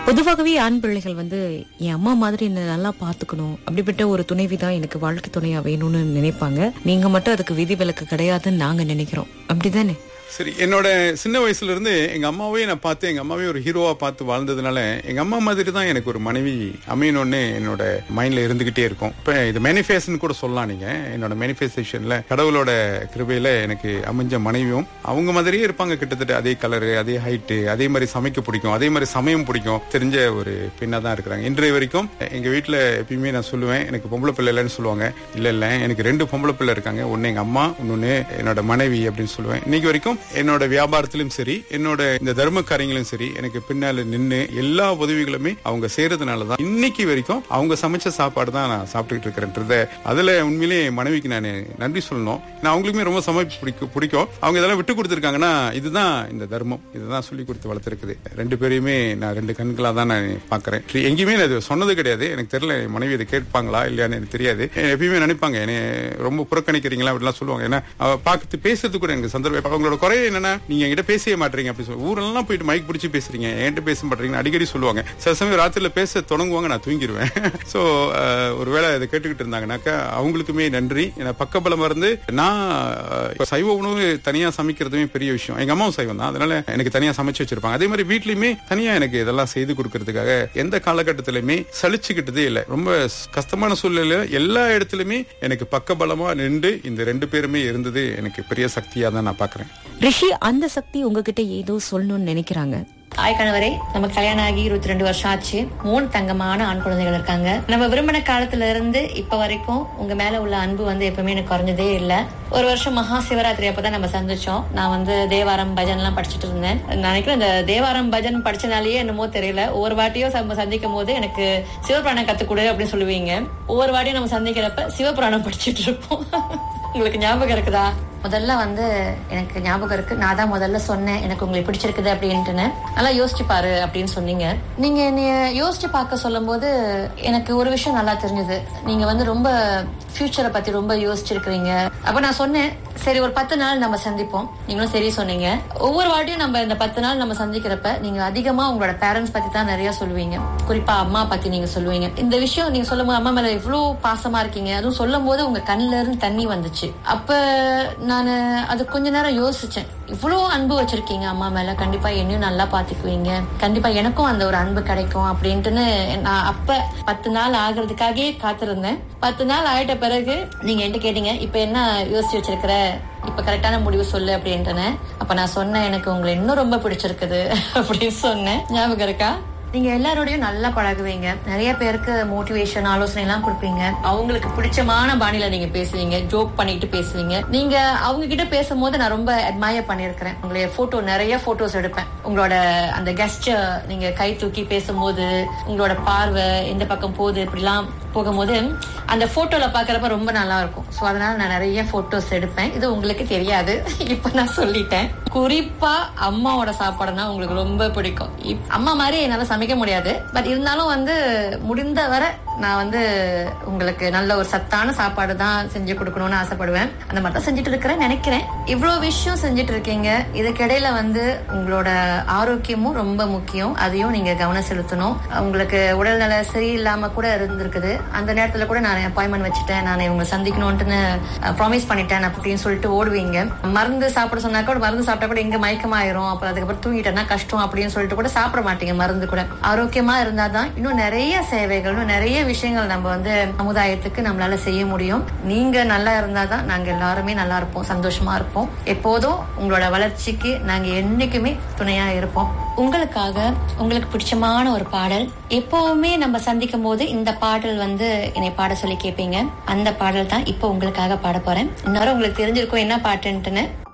பொதுவாகவே ஆண் பிள்ளைகள் என் அம்மா மாதிரி என்ன நல்லா பாத்துக்கணும், அப்படிப்பட்ட ஒரு துணைவி தான் எனக்கு வாழ்க்கை துணையா வேணும்னு நினைப்பாங்க. நீங்க மட்டும் அதுக்கு விதிவிலக்கு கிடையாதுன்னு நாங்க நினைக்கிறோம். அப்படிதானே? சரி, என்னோட சின்ன வயசுல இருந்து எங்க அம்மாவே நான் பார்த்து, எங்க அம்மாவே ஒரு ஹீரோவா பார்த்து வாழ்ந்ததுனால எங்க அம்மா மாதிரி தான் எனக்கு ஒரு மனைவி அமையணும்னு என்னோட மைண்ட்ல இருந்துகிட்டே இருக்கும். இப்ப இது மேனிஃபெஸ்ட்னு கூட சொல்லலாம். நீங்க என்னோட மேனிஃபெஸ்டேஷன்ல கடவுளோட கிருபையில எனக்கு அமைஞ்ச மனைவியும் அவங்க மாதிரியே இருப்பாங்க. கிட்டத்தட்ட அதே கலரு, அதே ஹைட்டு, அதே மாதிரி சமைக்க பிடிக்கும், அதே மாதிரி சமயம் பிடிக்கும், தெரிஞ்ச ஒரு பெண்ணா தான் இருக்கிறாங்க. இன்றைய வரைக்கும் எங்க வீட்டுல எப்பயுமே நான் சொல்லுவேன், எனக்கு பொம்பளை பிள்ளை இல்லைன்னு சொல்லுவாங்க. இல்ல எனக்கு 2 பொம்பளை பிள்ளை இருக்காங்க, ஒன்னு எங்க அம்மா, இன்னொன்னு என்னோட மனைவி அப்படின்னு சொல்லுவேன். இன்னைக்கு வரைக்கும் என்னோட வியாபாரத்திலும் சரி, என்னோட இந்த தர்ம காரியங்களும் சரி, எனக்கு பின்னால நின்று எல்லா உதவிகளுமே அவங்க செய்யறதுனாலதான் இன்னைக்கு வரைக்கும் அவங்க சமைச்ச சாப்பாடு தான் நான் சாப்பிட்டுட்டு இருக்கிறேன்றத, அதுல உண்மையிலேயே மனைவிக்கு நான் நன்றி சொல்லணும். நான் அவங்களுக்குமே ரொம்ப சமைப்பு பிடிக்கும். அவங்க இதெல்லாம் விட்டு கொடுத்துருக்காங்கன்னா இதுதான் இந்த தர்மம், இதுதான் சொல்லி கொடுத்து வளர்த்துருக்குது. 2 பேரையுமே நான் 2 கண்களா தான் நான் பாக்குறேன். எங்கேயுமே நான் இது சொன்னது கிடையாது. எனக்கு தெரியல மனைவி இதை கேட்பாங்களா இல்லையான்னு எனக்கு தெரியாது. எப்பயுமே நினைப்பாங்க என்ன ரொம்ப புறக்கணிக்கிறீங்களா அப்படிலாம் சொல்லுவாங்க. ஏன்னா பார்த்து பேசுறது கூட எனக்கு சந்தர்ப்பம். அவங்களோட குறை என்னன்னா, நீங்க என்கிட்ட பேசவே மாட்டீங்க அப்படின்னு சொல்லி ஊரெல்லாம் போயிட்டு மைக் பிடிச்சி பேசுறீங்க, என்கிட்ட பேச மாட்டீங்கன்னு அடிக்கடி சொல்லுவாங்க. சில சமயம் ராத்திரில பேச தொடங்குவாங்க, நான் தூங்கிடுவேன். சோ ஒருவேளை இதை கேட்டுக்கிட்டு இருந்தாங்கன்னாக்கா அவங்களுக்குமே நன்றி. பக்கபலம் இருந்து நான் சைவ உணவு தனியா சமைக்கிறதுமே பெரிய விஷயம். எங்க அம்மாவும் சைவம் தான், அதனால எனக்கு தனியா சமைச்சு வச்சிருப்பாங்க. அதே மாதிரி வீட்லயுமே தனியா எனக்கு இதெல்லாம் செய்து கொடுக்கறதுக்காக எந்த காலகட்டத்திலுமே சலிச்சுக்கிட்டதே இல்லை. ரொம்ப கஷ்டமான சூழ்நிலை எல்லா இடத்துலயுமே எனக்கு பக்கபலமா நின்று இந்த 2 பேருமே இருந்தது எனக்கு பெரிய சக்தியா தான் நான் பாக்குறேன். ரிஷி, அந்த சக்தி உங்ககிட்ட ஏதோ சொல்லணும்னு நினைக்கிறாங்க. கணவரை நம்ம கல்யாணம் ஆகி 22 வருஷம் ஆச்சு. 3 தங்கமான ஆண் குழந்தைகள் இருக்காங்க. நம்ம விரும்பின காலத்துல இருந்து இப்ப வரைக்கும் உங்க மேல உள்ள அன்பு எப்பவுமே எனக்கு குறைஞ்சதே இல்ல. ஒரு வருஷம் மகா சிவராத்திரி அப்பதான் நம்ம சந்திச்சோம். நான் தேவாரம் பஜன் எல்லாம் படிச்சுட்டு இருந்தேன். நினைக்கிறேன் இந்த தேவாரம் பஜன் படிச்சனாலேயே என்னமோ தெரியல, ஒவ்வொரு வாட்டியும் நம்ம சந்திக்கும் போது எனக்கு சிவபுராணம் கத்துக்கொடு அப்படின்னு சொல்லுவீங்க. ஒவ்வொரு வாட்டியும் நம்ம சந்திக்கிறப்ப சிவபுராணம் படிச்சுட்டு இருப்போம். உங்களுக்கு ஞாபகம் இருக்குதா? முதல்ல எனக்கு ஞாபகம் இருக்கு, நான் தான் முதல்ல சொன்னேன் எனக்கு உங்களுக்கு பிடிச்சிருக்குது அப்படின்ட்டு. நல்லா யோசிச்சு பாரு அப்படின்னு சொன்னீங்க. நீங்க என்னைய யோசிச்சு பார்க்க சொல்லும் போது எனக்கு ஒரு விஷயம் நல்லா தெரிஞ்சது. நீங்க ரொம்ப ஃபியூச்சரை பத்தி ரொம்ப யோசிச்சிருக்கிறீங்க. அப்ப நான் சொன்னேன், சரி ஒரு 10 நாள் நம்ம சந்திப்போம். நீங்களும் சரி சொன்னீங்க. ஒவ்வொரு வாட்டியும் நம்ம இந்த 10 நாள் நம்ம சந்திக்கிறப்ப நீங்க அதிகமா உங்களோட பேரண்ட்ஸ் பத்தி தான் நிறைய சொல்லுவீங்க. குறிப்பா அம்மா பத்தி நீங்க சொல்லுவீங்க. இந்த விஷயம் நீங்க சொல்லும் போது அம்மா மேல இவ்வளவு பாசமா இருக்கீங்க, அதுவும் சொல்லும் போது உங்க கண்ணுல இருந்து தண்ணி வந்துச்சு. அப்ப நான் அது கொஞ்ச நேரம் யோசிச்சேன். இவ்வளவு அன்பு வச்சிருக்கீங்க அம்மா மேல, கண்டிப்பா என்னையும் நல்லா பாத்துக்குவீங்க, கண்டிப்பா எனக்கும் அந்த ஒரு அன்பு கிடைக்கும் அப்படின்ட்டுன்னு நான் அப்ப 10 நாள் ஆகுறதுக்காகவே காத்திருந்தேன். 10 நாள் ஆயிட்ட பிறகு நீங்க என்கிட்ட கேட்டீங்க, இப்ப என்ன யோசிச்சு வச்சிருக்கிற, இப்ப கரெக்டான முடிவு சொல்லு அப்படின்ட்டு. அப்ப நான் சொன்னேன், எனக்கு உங்களை இன்னும் ரொம்ப பிடிச்சிருக்குது அப்படின்னு சொன்னேன். ஞாபகம் இருக்கா? நீங்க எல்லாரோடையும் நல்லா பழகுவீங்க, நிறைய பேருக்கு மோட்டிவேஷன் ஆலோசனை எல்லாம் கொடுப்பீங்க, அவங்களுக்கு பிடிச்சமான பாணியில நீங்க பேசுவீங்க, ஜோக் பண்ணிட்டு பேசுவீங்க. நீங்க அவங்க கிட்ட பேசும்போது நான் ரொம்ப அட்மயர் பண்ணிருக்கிறேன். உங்களுடைய போட்டோ, நிறைய போட்டோஸ் எடுப்பேன். உங்களோட அந்த கெஸ்டர், நீங்க கை தூக்கி பேசும்போது உங்களோட பார்வை எந்த பக்கம் போகுது இப்படிலாம் போகும்போது அந்த போட்டோல பாக்குறப்ப ரொம்ப நல்லா இருக்கும். சோ அதனால நான் நிறைய போட்டோஸ் எடுப்பேன். இது உங்களுக்கு தெரியாது, இப்ப நான் சொல்லிட்டேன். குறிப்பா அம்மாவோட சாப்பாடுனா உங்களுக்கு ரொம்ப பிடிக்கும். அம்மா மாதிரி என்னால சமைக்க முடியாது, பட் இருந்தாலும் முடிந்த வரை நான் உங்களுக்கு நல்ல ஒரு சத்தான சாப்பாடு தான் செஞ்சு கொடுக்கணும்னு ஆசைப்படுவேன். அந்த மாதிரி தான் செஞ்சுட்டு இருக்கிறேன் நினைக்கிறேன். இவ்வளவு விஷயம் செஞ்சுட்டு இருக்கீங்க. இதுக்கிடையில உங்களோட ஆரோக்கியமும் ரொம்ப முக்கியம், அதையும் நீங்க கவனம் செலுத்தணும். உங்களுக்கு உடல்நல சரியில்லாம கூட இருந்திருக்குது. அந்த நேரத்துல கூட நான் அப்பாயின்மெண்ட் வச்சுட்டேன், நான் இவங்களை சந்திக்கணும்னு ப்ராமிஸ் பண்ணிட்டேன் அப்படின்னு சொல்லிட்டு ஓடுவீங்க. மருந்து சாப்பிட சொன்னா கூட, மருந்து சாப்பிட்டா கூட இங்க மயக்கமாயிரும், அப்புறம் அதுக்கப்புறம் தூங்கிட்டேன்னா கஷ்டம் அப்படின்னு சொல்லிட்டு கூட சாப்பிட மாட்டீங்க மருந்து கூட. ஆரோக்கியமா இருந்தாதான் இன்னும் நிறைய சேவைகள், இன்னும் நிறைய விஷயங்கள் நம்ம சமுதாயத்துக்கு நம்மளால செய்ய முடியும். நீங்க நல்லா இருந்தாதான் நாங்க எல்லாருமே நல்லா இருப்போம், சந்தோஷமா இருப்போம். எப்போதும் உங்களோட வளர்ச்சிக்கு நாங்க என்னைக்குமே துணையா இருப்போம். உங்களுக்காக உங்களுக்கு பிடிச்சமான ஒரு பாடல், எப்பவுமே நம்ம சந்திக்கும் போது இந்த பாடல் என்னை பாட சொல்லி கேட்பீங்க. அந்த பாடல் தான் இப்போ உங்களுக்காக பாட போறேன். இன்னொரு உங்களுக்கு தெரிஞ்சிருக்கும் என்ன பாட்டுன்ட்டுன்னு.